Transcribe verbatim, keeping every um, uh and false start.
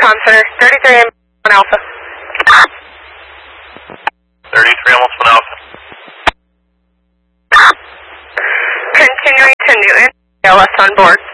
Com Center, thirty-three one Alpha. thirty-three almost one Alpha. Continuing to Newton, L S on board.